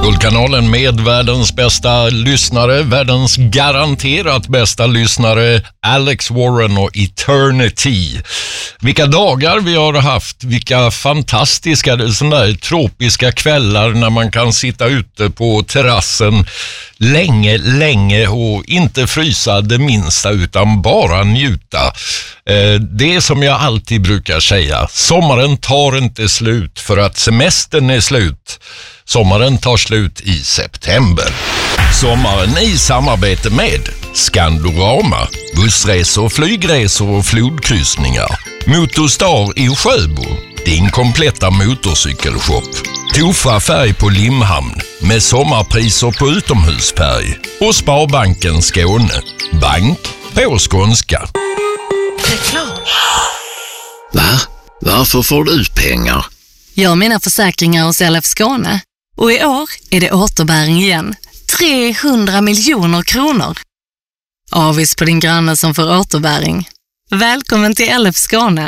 Guldkanalen med världens bästa lyssnare, världens garanterat bästa lyssnare, Alex Warren och Eternity. Vilka dagar vi har haft, vilka fantastiska sådana där tropiska kvällar när man kan sitta ute på terrassen länge och inte frysa det minsta utan bara njuta. Det är som jag alltid brukar säga, sommaren tar inte slut för att semestern är slut. Sommaren tar slut i september. Sommaren i samarbete med Skandorama, bussresor, flygresor och flodkryssningar. Motorstar i Sjöbo, din kompletta motorcykelshop. Tofa färg på Limhamn med sommarpriser på utomhusfärg. Och Sparbanken Skåne, bank på skånska. Reklam. Va? Varför får du pengar? Jag har mina försäkringar hos LF Skåne. Och i år är det återbäring igen. 300 miljoner kronor. Avis på din granne som får återbäring. Välkommen till LF Skåne.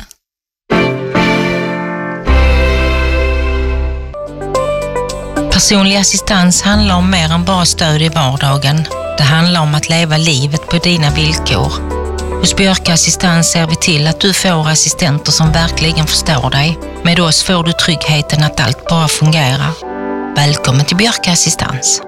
Personlig assistans handlar om mer än bara stöd i vardagen. Det handlar om att leva livet på dina villkor. Hos Björka Assistans ser vi till att du får assistenter som verkligen förstår dig. Med oss får du tryggheten att allt bara fungerar. Välkommen till Björka Assistans.